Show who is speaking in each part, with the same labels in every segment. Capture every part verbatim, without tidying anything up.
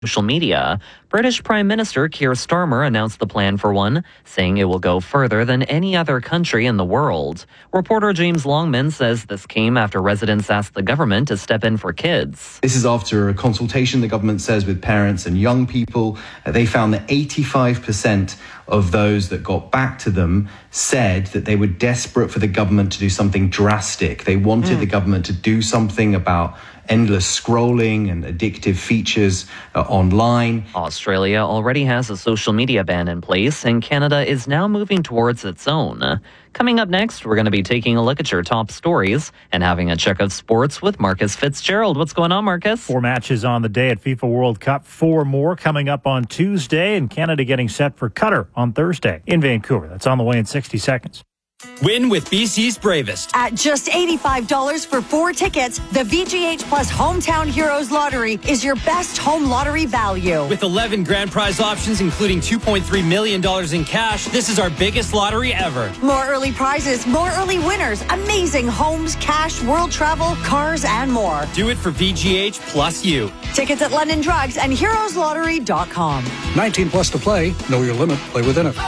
Speaker 1: social media. British Prime Minister Keir Starmer announced the plan for one, saying it will go further than any other country in the world. Reporter James Longman says this came after residents asked the government to step in for kids.
Speaker 2: This is after a consultation, the government says, with parents and young people. Uh, they found that eighty-five percent of those that got back to them said that they were desperate for the government to do something drastic. They wanted mm. the government to do something about endless scrolling and addictive features uh, online.
Speaker 1: Australia already has a social media ban in place, and Canada is now moving towards its own. Coming up next, we're going to be taking a look at your top stories and having a check of sports with Marcus Fitzgerald. What's going on, Marcus?
Speaker 3: Four matches on the day at FIFA World Cup. Four more coming up on Tuesday, and Canada getting set for Qatar on Thursday in Vancouver. That's on the way in sixty seconds.
Speaker 4: Win with B C's Bravest.
Speaker 5: At just eighty-five dollars for four tickets, the V G H Plus Hometown Heroes Lottery is your best home lottery value.
Speaker 4: With eleven grand prize options, including two point three million dollars in cash, this is our biggest lottery ever.
Speaker 5: More early prizes, more early winners, amazing homes, cash, world travel, cars, and more.
Speaker 4: Do it for V G H plus you.
Speaker 5: Tickets at London Drugs and heroes lottery dot com.
Speaker 6: nineteen plus to play. Know your limit. Play within it.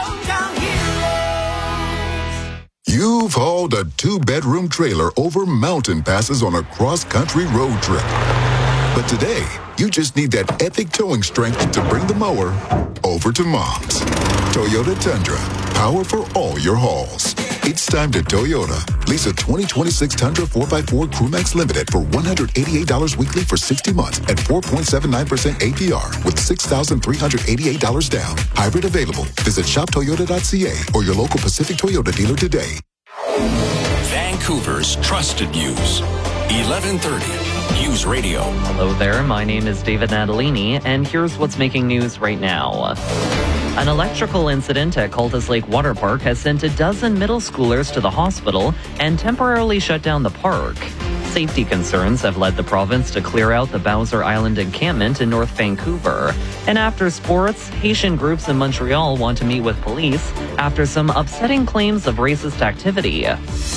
Speaker 7: You've hauled a two-bedroom trailer over mountain passes on a cross-country road trip. But today, you just need that epic towing strength to bring the mower over to Mom's. Toyota Tundra, power for all your hauls. It's time to Toyota. Lease a twenty twenty-six Tundra four by four Crewmax Limited for one hundred eighty-eight dollars weekly for sixty months at four point seven nine percent A P R with six thousand three hundred eighty-eight dollars down. Hybrid available. Visit shop toyota dot c a or your local Pacific Toyota dealer today.
Speaker 8: Vancouver's trusted news. eleven thirty News Radio.
Speaker 1: Hello there, my name is David Natalini, and here's what's making news right now. An electrical incident at Cultus Lake Water Park has sent a dozen middle schoolers to the hospital and temporarily shut down the park. Safety concerns have led the province to clear out the Bowser Island encampment in North Vancouver. And after sports, Haitian groups in Montreal want to meet with police after some upsetting claims of racist activity.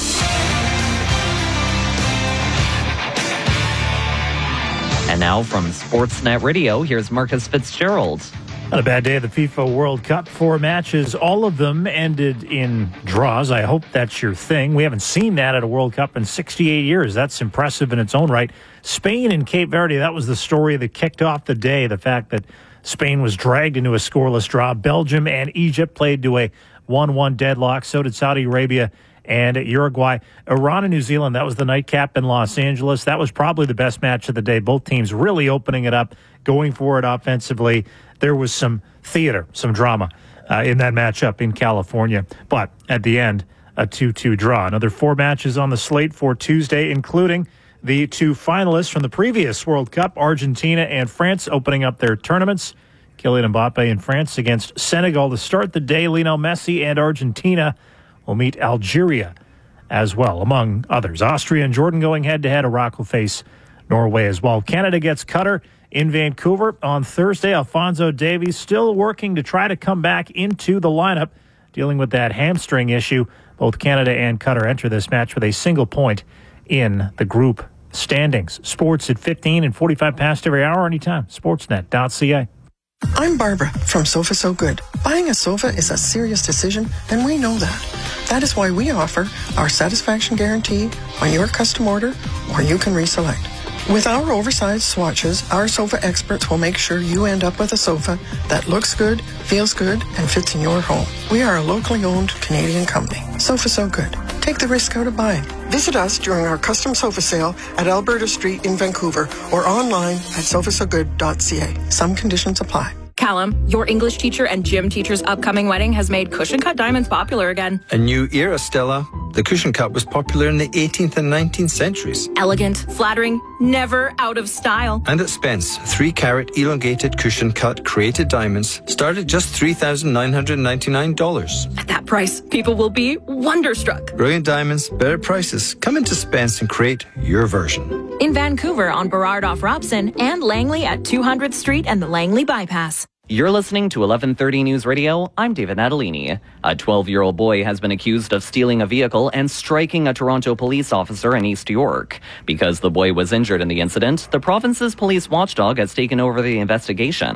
Speaker 1: And now from Sportsnet Radio, here's Marcus Fitzgerald.
Speaker 3: Not a bad day at the FIFA World Cup. Four matches, all of them ended in draws. I hope that's your thing. We haven't seen that at a World Cup in sixty-eight years. That's impressive in its own right. Spain and Cape Verde, that was the story that kicked off the day. The fact that Spain was dragged into a scoreless draw. Belgium and Egypt played to a one one deadlock. So did Saudi Arabia and Uruguay. Iran and New Zealand, that was the nightcap in Los Angeles. That was probably the best match of the day. Both teams really opening it up, going for it offensively. There was some theater, some drama uh, in that matchup in California. But at the end, a two two draw. Another four matches on the slate for Tuesday, including the two finalists from the previous World Cup, Argentina and France, opening up their tournaments. Kylian Mbappe in France against Senegal to start the day. Lionel Messi and Argentina will meet Algeria as well, among others. Austria and Jordan going head-to-head. Iraq will face Norway as well. Canada gets Qatar in Vancouver on Thursday. Alphonso Davies still working to try to come back into the lineup, dealing with that hamstring issue. Both Canada and Qatar enter this match with a single point in the group standings. Sports at fifteen and forty-five past every hour, anytime. Sportsnet dot c a.
Speaker 9: I'm Barbara from Sofa So Good. Buying a sofa is a serious decision, and we know that. That is why we offer our satisfaction guarantee on your custom order, or you can reselect. With our oversized swatches, our sofa experts will make sure you end up with a sofa that looks good, feels good, and fits in your home. We are a locally owned Canadian company. Sofa So Good. Take the risk out of buying. Visit us during our custom sofa sale at Alberta Street in Vancouver or online at sofa so good dot c a. Some conditions apply.
Speaker 10: Callum, your English teacher and gym teacher's upcoming wedding has made cushion cut diamonds popular again.
Speaker 11: A new era, Stella. The cushion cut was popular in the eighteenth and nineteenth centuries.
Speaker 10: Elegant, flattering, never out of style.
Speaker 11: And at Spence, three carat elongated cushion cut created diamonds start at just three thousand nine hundred ninety-nine dollars.
Speaker 10: At that price, people will be wonderstruck.
Speaker 11: Brilliant diamonds, better prices. Come into Spence and create your version.
Speaker 10: In Vancouver on Burrard off Robson and Langley at two hundredth Street and the Langley Bypass.
Speaker 1: You're listening to eleven thirty News Radio. I'm David Natalini. A twelve-year-old boy has been accused of stealing a vehicle and striking a Toronto police officer in East York. Because the boy was injured in the incident, the province's police watchdog has taken over the investigation.